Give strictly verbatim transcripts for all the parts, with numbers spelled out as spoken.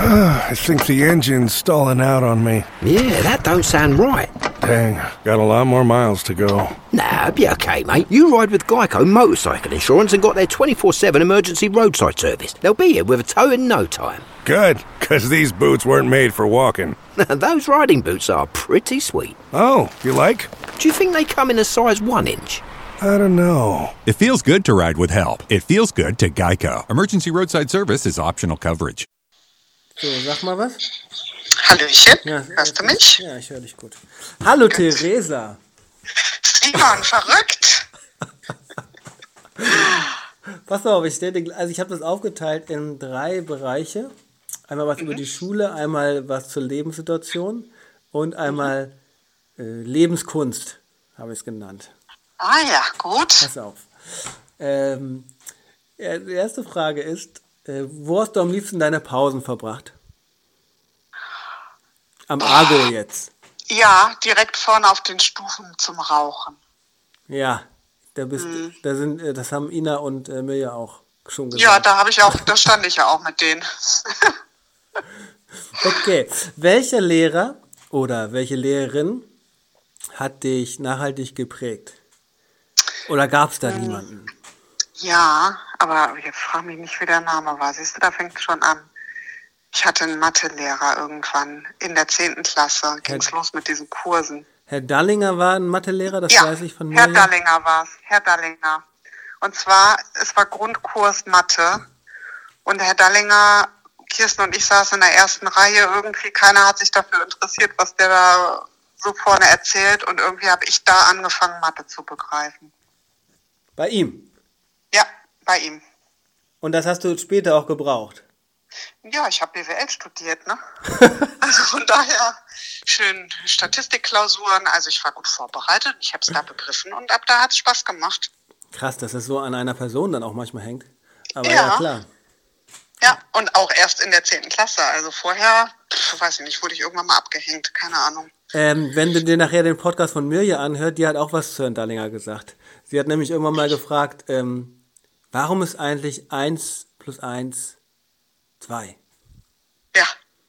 I think the engine's stalling out on me. Yeah, that don't sound right. Dang, got a lot more miles to go. Nah, it'll be okay, mate. You ride with Geico Motorcycle Insurance and got their twenty-four seven emergency roadside service. They'll be here with a tow in no time. Good, because these boots weren't made for walking. Those riding boots are pretty sweet. Oh, you like? Do you think they come in a size one inch? I don't know. It feels good to ride with help. It feels good to Geico. Emergency roadside service is optional coverage. So, sag mal was. Hallöchen, Ja, hörst du mich? Ja, ich höre dich gut. Hallo, Theresa. Simon, verrückt. Pass auf, ich stelle, also ich habe das aufgeteilt in drei Bereiche. Einmal was mhm. über die Schule, einmal was zur Lebenssituation und einmal mhm. äh, Lebenskunst, habe ich es genannt. Ah ja, gut. Pass auf. Ähm, die erste Frage ist, äh, wo hast du am liebsten deine Pausen verbracht? Am Argo jetzt. Ja, direkt vorne auf den Stufen zum Rauchen. Ja, da bist, mhm. da sind, äh, das haben Ina und äh, Mirja auch schon gesagt. Ja, da habe ich auch, da stand ich ja auch mit denen. Okay, welcher Lehrer oder welche Lehrerin hat dich nachhaltig geprägt? Oder gab es da hm. niemanden? Ja, aber jetzt frag mich nicht, wie der Name war. Siehst du, da fängt es schon an. Ich hatte einen Mathelehrer irgendwann in der zehnten Klasse. Ging es los mit diesen Kursen. Herr Dallinger war ein Mathelehrer, das ja, weiß ich von mir. Herr Dallinger war es, Herr Dallinger. Und zwar, es war Grundkurs Mathe. Und Herr Dallinger, Kirsten und ich saßen in der ersten Reihe. Irgendwie keiner hat sich dafür interessiert, was der da so vorne erzählt. Und irgendwie habe ich da angefangen, Mathe zu begreifen. Bei ihm? Ja, bei ihm. Und das hast du später auch gebraucht? Ja, ich habe B W L studiert, ne? Also von daher schön Statistikklausuren. Also ich war gut vorbereitet, ich habe es da begriffen und ab da hat es Spaß gemacht. Krass, dass es so an einer Person dann auch manchmal hängt. Aber ja, ja klar. Ja, und auch erst in der zehnten Klasse. Also vorher, pf, weiß ich nicht, wurde ich irgendwann mal abgehängt, keine Ahnung. Ähm, wenn du dir nachher den Podcast von Mirja anhört, die hat auch was zu Herrn Dallinger gesagt. Sie hat nämlich irgendwann mal gefragt, ähm, warum ist eigentlich eins plus eins zwei? Ja.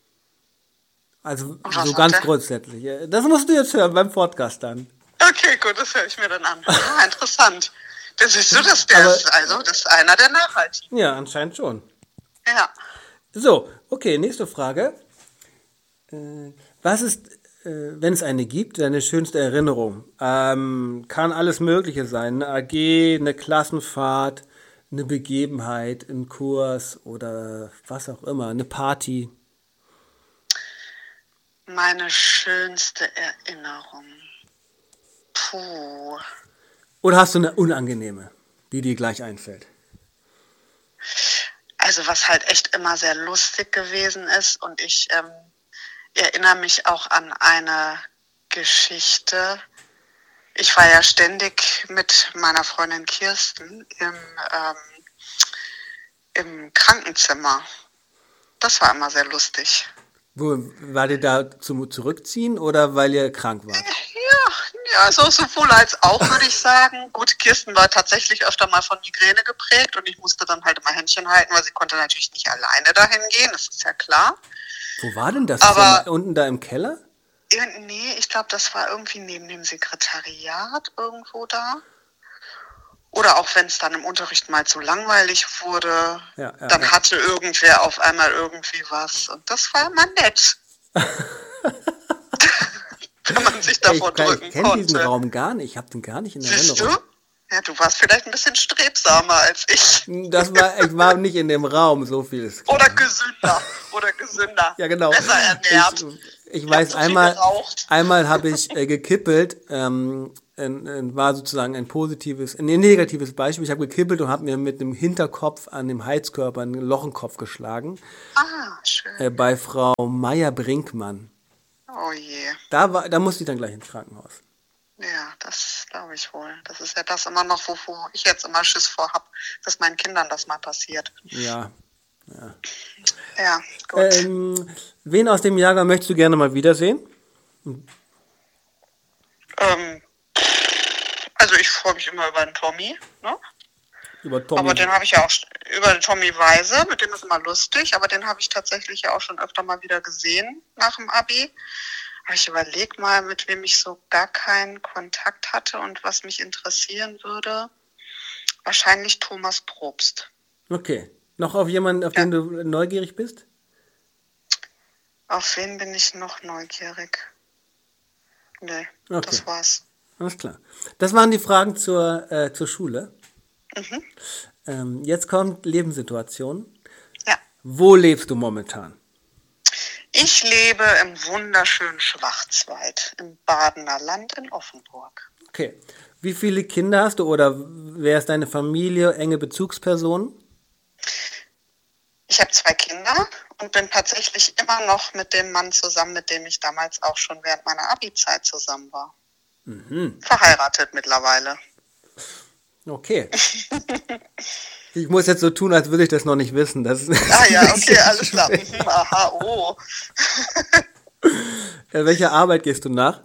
Also so ganz er? grundsätzlich. Das musst du jetzt hören beim Podcast dann. Okay, gut, das höre ich mir dann an. Ah, interessant. Das ist so, dass der Aber, ist, also das ist einer der Nachhaltigen. Ja, anscheinend schon. Ja. So, okay, nächste Frage. Äh, was ist, äh, wenn es eine gibt, deine schönste Erinnerung? Ähm, kann alles Mögliche sein. Eine A G, eine Klassenfahrt, eine Begebenheit, ein Kurs oder was auch immer, eine Party. Meine schönste Erinnerung. Puh. Oder hast du eine unangenehme, die dir gleich einfällt? Also was halt echt immer sehr lustig gewesen ist und ich ähm, erinnere mich auch an eine Geschichte. Ich war ja ständig mit meiner Freundin Kirsten im, ähm, im Krankenzimmer. Das war immer sehr lustig. Wo, war ihr da zum Zurückziehen oder weil ihr krank wart? Ja, ja, so sowohl als auch, würde ich sagen. Gut, Kirsten war tatsächlich öfter mal von Migräne geprägt und ich musste dann halt immer Händchen halten, weil sie konnte natürlich nicht alleine dahin gehen, das ist ja klar. Wo war denn das? Aber ja unten da im Keller? Nee, ich glaube, das war irgendwie neben dem Sekretariat irgendwo da. Oder auch wenn es dann im Unterricht mal zu langweilig wurde, ja, ja, dann ja. hatte irgendwer auf einmal irgendwie was. Und das war immer nett. Wenn man sich davor ich, drücken ich kenne konnte. diesen Raum gar nicht, ich habe den gar nicht in Siehst Erinnerung. Du? Ja, du warst vielleicht ein bisschen strebsamer als ich. Das war, ich war nicht in dem Raum, so viel ist klar. Oder gesünder, oder gesünder. Ja, genau. Besser ernährt. Ich, ich weiß, einmal, geraucht. einmal habe ich äh, gekippelt, ähm, ein, ein, war sozusagen ein positives, ein negatives Beispiel. Ich habe gekippelt und habe mir mit dem Hinterkopf an dem Heizkörper einen Loch im Kopf geschlagen. Ah, schön. Äh, bei Frau Meier-Brinkmann. Oh je. Da, war, da musste ich dann gleich ins Krankenhaus. Ja, das glaube ich wohl. Das ist ja das immer noch, wovor ich jetzt immer Schiss vor habe, dass meinen Kindern das mal passiert. Ja, ja. Ja, gut. Ähm, wen aus dem Jahrgang möchtest du gerne mal wiedersehen? Ähm, also ich freue mich immer über den Tommy, ne? Über Tommy. Aber den habe ich ja auch über Tommy Weise, mit dem ist immer lustig, aber den habe ich tatsächlich ja auch schon öfter mal wieder gesehen nach dem Abi. Aber ich überlege mal, mit wem ich so gar keinen Kontakt hatte und was mich interessieren würde. Wahrscheinlich Thomas Probst. Okay. Noch auf jemanden, auf Ja. den du neugierig bist? Auf wen bin ich noch neugierig? Nee, Okay. das war's. Alles klar. Das waren die Fragen zur, äh, zur Schule. Mhm. Ähm, jetzt kommt Lebenssituation. Ja. Wo lebst du momentan? Ich lebe im wunderschönen Schwarzwald, im Badener Land in Offenburg. Okay. Wie viele Kinder hast du oder wer ist deine Familie, enge Bezugspersonen? Ich habe zwei Kinder und bin tatsächlich immer noch mit dem Mann zusammen, mit dem ich damals auch schon während meiner Abi-Zeit zusammen war. Mhm. Verheiratet mittlerweile. Okay. Ich muss jetzt so tun, als würde ich das noch nicht wissen. Das ist Ah ja, okay, alles klar. Mhm, aha, oh. Äh, Welcher Arbeit gehst du nach?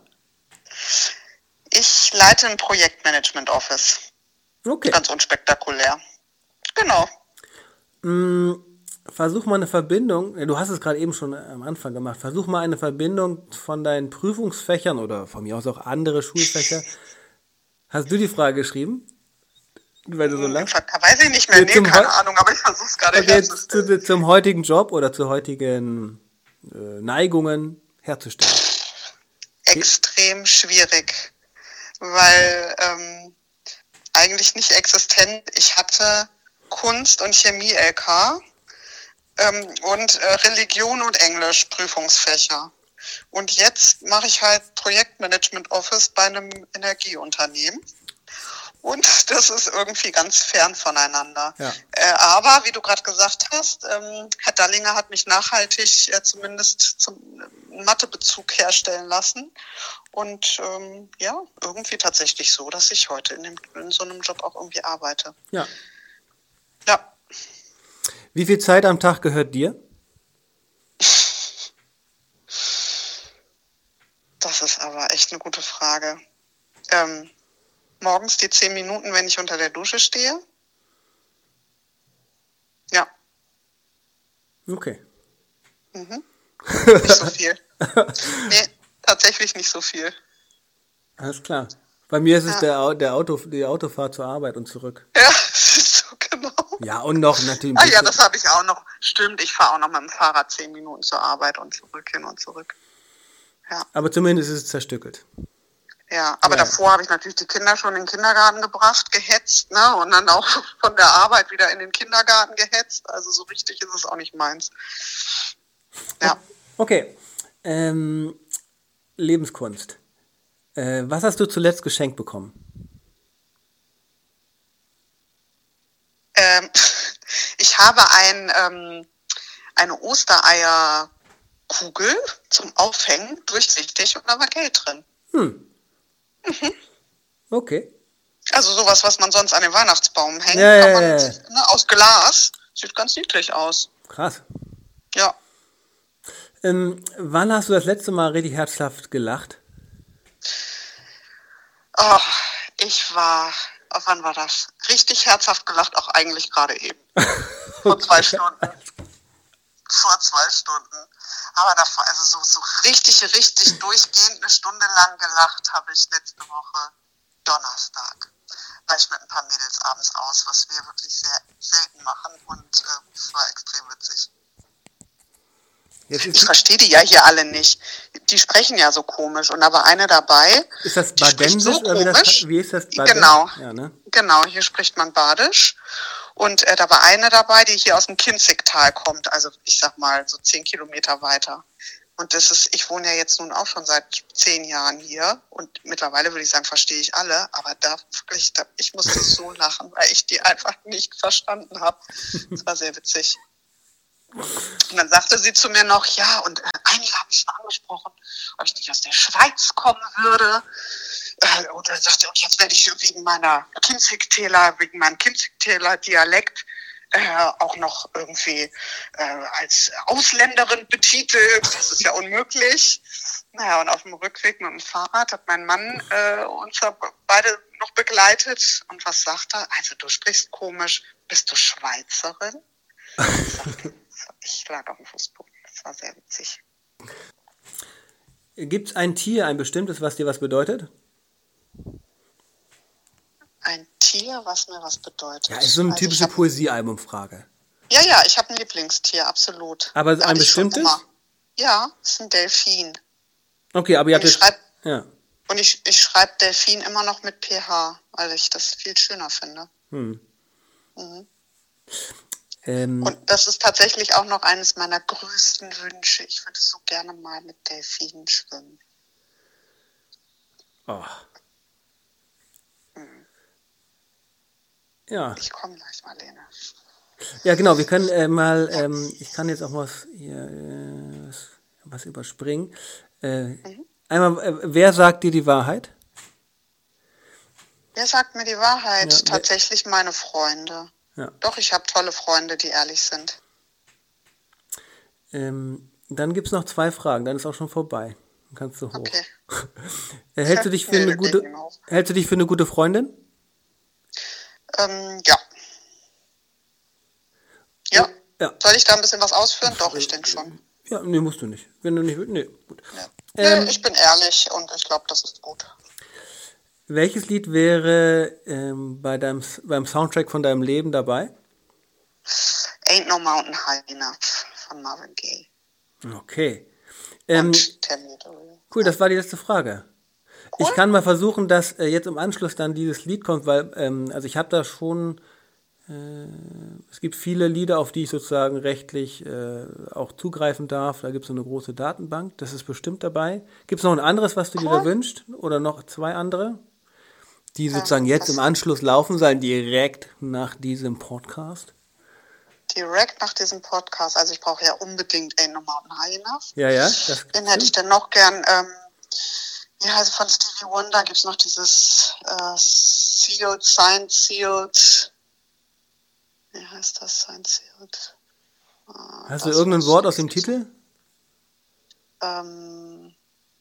Ich leite ein Projektmanagement-Office. Okay. Ganz unspektakulär. Genau. Mm, Versuch mal eine Verbindung, ja, du hast es gerade eben schon am Anfang gemacht, versuch mal eine Verbindung von deinen Prüfungsfächern oder von mir aus auch andere Schulfächer. Hast du die Frage geschrieben? Weil du so lachst? Weiß ich nicht mehr, Ja, nee, zum keine Heu- Ahnung, aber ich versuche es gerade Okay, jetzt herzustellen. zu, zum heutigen Job oder zu heutigen äh, Neigungen herzustellen. Extrem schwierig, weil ähm, eigentlich nicht existent. Ich hatte Kunst- und Chemie-L K ähm, und äh, Religion und Englisch Prüfungsfächer. Und jetzt mache ich halt Projektmanagement Office bei einem Energieunternehmen. Und das ist irgendwie ganz fern voneinander. Ja. Äh, aber, wie du gerade gesagt hast, ähm, Herr Dallinger hat mich nachhaltig äh, zumindest zum äh, Mathebezug herstellen lassen. Und ähm, ja, irgendwie tatsächlich so, dass ich heute in, dem, in so einem Job auch irgendwie arbeite. Ja. Ja, Wie viel Zeit am Tag gehört dir? das ist aber echt eine gute Frage. Ähm, morgens die zehn Minuten, wenn ich unter der Dusche stehe. Ja, Okay. nicht so viel. Nee, tatsächlich nicht so viel. Alles klar. Bei mir ist es Ja. der, Au- der Auto, die Autofahrt zur Arbeit und zurück. Ja, so genau. Ja, und noch natürlich ein Ah ja, bisschen- das habe ich auch noch. Stimmt, ich fahre auch noch mit dem Fahrrad zehn Minuten zur Arbeit und zurück, hin und zurück. Ja, aber zumindest ist es zerstückelt. ja. aber Ja. davor habe ich natürlich die Kinder schon in den Kindergarten gebracht, gehetzt, ne? Und dann auch von der Arbeit wieder in den Kindergarten gehetzt. Also so richtig ist es auch nicht meins. Ja, Okay. Ähm, Lebenskunst. Äh, was hast du zuletzt geschenkt bekommen? ähm, ich habe ein, ähm, eine Ostereierkugel zum Aufhängen, durchsichtig, und da war Geld drin. Okay. Also sowas, was man sonst an den Weihnachtsbaum hängt, Ja, kann ja, man, ja. ne, aus Glas. Sieht ganz niedlich aus. Krass. Ja. Ähm, wann hast du das letzte Mal richtig herzhaft gelacht? Oh, ich war, oh, wann war das? Richtig herzhaft gelacht, auch eigentlich gerade eben. Vor zwei Stunden. Vor zwei Stunden. Aber davor, also so, so richtig, richtig durchgehend eine Stunde lang gelacht habe ich letzte Woche Donnerstag. War ich mit ein paar Mädels abends aus, was wir wirklich sehr selten machen, und äh, es war extrem witzig. Jetzt Ich ist, verstehe die ja hier alle nicht. Die sprechen ja so komisch, und da war eine dabei. ist das die spricht Badensisch? so oder wie, das, komisch. wie ist das Baden? Genau. Ja, ne? Genau, hier spricht man Badisch. Und äh, da war eine dabei, die hier aus dem Kinzigtal kommt, also ich sag mal so zehn Kilometer weiter. Und das ist, ich wohne ja jetzt nun auch schon seit zehn Jahren hier, und mittlerweile würde ich sagen, verstehe ich alle, aber da wirklich, da, ich musste so lachen, weil ich die einfach nicht verstanden habe. Das war sehr witzig. Und dann sagte sie zu mir noch, ja, und äh, einige haben mich schon angesprochen, ob ich nicht aus der Schweiz kommen würde. Äh, und dann sagte sie, und jetzt werde ich wegen meiner Kinzigtaler, wegen meinem Kinzigtaler Dialekt äh, auch noch irgendwie äh, als Ausländerin betitelt. Das ist ja unmöglich. Naja, und auf dem Rückweg mit dem Fahrrad hat mein Mann äh, uns beide noch begleitet. Und was sagt er? Also du sprichst komisch. Bist du Schweizerin? Ich lag auf dem Fußboden. Das war sehr witzig. Gibt es ein Tier, ein bestimmtes, was dir was bedeutet? Ein Tier, was mir was bedeutet. Ja, ist so eine Also typische ich hab- Poesiealbumfrage. Ja, ja, ich habe ein Lieblingstier, absolut. Aber ein Hatte ich schon bestimmtes? immer. Ja, ist ein Delfin. Okay, aber ihr habt Und ich jetzt... schreib- Ja. Und ich, ich schreibe Delfin immer noch mit P H, weil ich das viel schöner finde. Hm. Mhm. Ähm, Und das ist tatsächlich auch noch eines meiner größten Wünsche. Ich würde so gerne mal mit Delfinen schwimmen. oh. Ja. Ich komme gleich, Marlene. Ja, genau, wir können äh, mal, ähm, ich kann jetzt auch was hier äh, was, was überspringen. Äh, Mhm. Einmal, äh, wer sagt dir die Wahrheit? Wer sagt mir die Wahrheit? Ja, wer- Tatsächlich meine Freunde. Ja. Doch, ich habe tolle Freunde, die ehrlich sind. Ähm, dann gibt es noch zwei Fragen, dann ist auch schon vorbei. Dann kannst du hoch. Okay. Äh, hältst, du dich für Nee, eine wir gute, gehen hinauf. hältst du dich für eine gute Freundin? Ähm, ja. Ja. Ja. Soll ich da ein bisschen was ausführen? Doch, ich denke schon. Ja, nee, musst du nicht. Wenn du nicht willst, nee, gut. Ja. Ähm, nee, ich bin ehrlich und ich glaube, das ist gut. Welches Lied wäre ähm, bei deinem, beim Soundtrack von deinem Leben dabei? Ain't No Mountain High Enough von Marvin Gaye. Okay. Ähm, Und Tell Me the Real. cool, das war die letzte Frage. Ich kann mal versuchen, dass äh, jetzt im Anschluss dann dieses Lied kommt, weil, ähm, also ich habe da schon, äh, es gibt viele Lieder, auf die ich sozusagen rechtlich äh, auch zugreifen darf. Da gibt es so eine große Datenbank, das ist bestimmt dabei. Gibt es noch ein anderes, was du dir da wünschst? Oder noch zwei andere, die sozusagen jetzt im Anschluss laufen sollen, direkt nach diesem Podcast? Direkt nach diesem Podcast. Also ich brauche ja unbedingt Ain't No Mountain High Enough. Ja, ja. Das, Den hätte ich dann noch gern, ähm, wie heißt es, von Stevie Wonder gibt es noch dieses äh, Sealed, Signed, Sealed. Wie heißt das? Signed, Sealed. Äh, hast du das irgendein muss Wort ich- aus dem Titel? Ähm,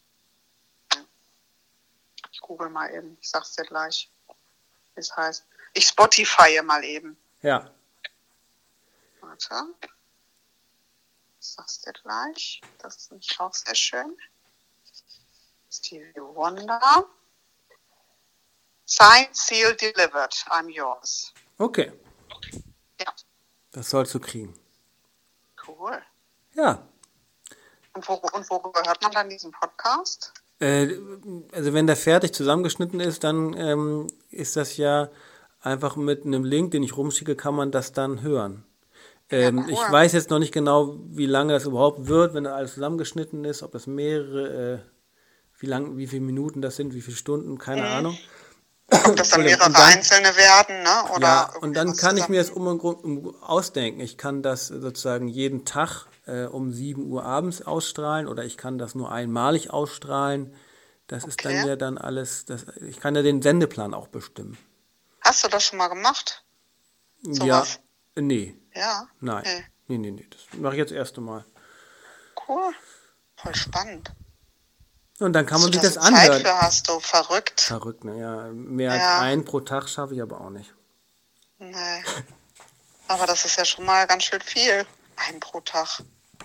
ich google mal eben, ich sag's dir gleich, wie es heißt. Ich Spotify mal eben. Ja. Warte. Ich sag's dir gleich. Das ist nämlich auch sehr schön. Stevie Wonder. Signed, sealed, delivered. I'm yours. Okay. Ja, Das sollst du kriegen. cool. Ja. Und, wo, und worüber hört man dann diesen Podcast? Äh, also wenn der fertig zusammengeschnitten ist, dann ähm, ist das ja einfach mit einem Link, den ich rumschicke, kann man das dann hören. Ähm, Ja, cool. Ich weiß jetzt noch nicht genau, wie lange das überhaupt wird, wenn das alles zusammengeschnitten ist, ob das mehrere, äh, wie lang, wie viele Minuten das sind, wie viele Stunden, keine Ahnung. Ob das dann Und mehrere dann- einzelne werden, ne? Oder Ja, und irgendwie dann was kann ich mir das zusammen- um, um, ausdenken. Ich kann das sozusagen jeden Tag äh, um sieben Uhr abends ausstrahlen oder ich kann das nur einmalig ausstrahlen. Das ist dann Okay. ja dann alles, das, ich kann ja den Sendeplan auch bestimmen. Hast du das schon mal gemacht? Sowas? Ja, nee, Ja. nein, Nee. nee, nee, nee, das mache ich jetzt das erste Mal. Cool. Voll spannend. Und dann kann man sich Dass das du Zeit anhören. für hast, du verrückt. Verrückt, ne? Ja, mehr Ja. als einen pro Tag schaffe ich aber auch nicht. Nee. Aber das ist ja schon mal ganz schön viel. Ein pro Tag.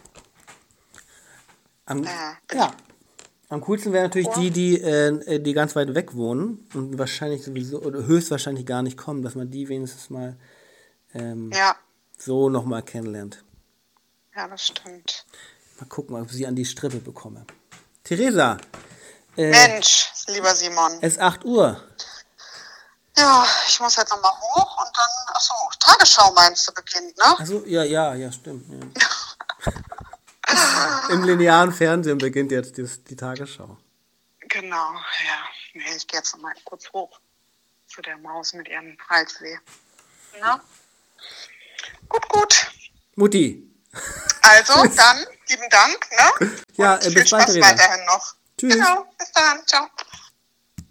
Am, Ja, bin ja. Am coolsten wäre natürlich die, die, äh, die ganz weit weg wohnen und wahrscheinlich sowieso oder höchstwahrscheinlich gar nicht kommen, dass man die wenigstens mal ähm, Ja, so nochmal kennenlernt. ja, das stimmt. Mal gucken, ob ich sie an die Strippe bekomme. Theresa, äh, Mensch, lieber Simon. es ist acht Uhr. Ja, ich muss jetzt nochmal hoch und dann, achso, Tagesschau meinst du beginnt, ne? Achso, ja, ja, ja, stimmt. Ja. Im linearen Fernsehen beginnt jetzt die, die Tagesschau. Genau, ja. Nee, ich gehe jetzt nochmal kurz hoch zu der Maus mit ihrem Halsweh. Na? Gut, gut. Mutti. Also, dann, lieben Dank, ne? Ja, Und äh, viel bis bald, Spaß Theresa. weiterhin noch. Tschüss. Genau, bis dann, ciao.